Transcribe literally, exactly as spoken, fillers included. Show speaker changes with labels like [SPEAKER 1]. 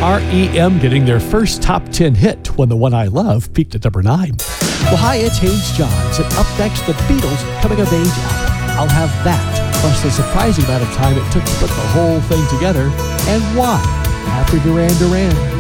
[SPEAKER 1] R E M getting their first top ten hit when The One I Love peaked at number nine. Well, hi, it's Hayes Johns, and up next, the Beatles coming of age album. I'll Have That, plus the surprising amount of time it took to put the whole thing together, and why. After Duran Duran.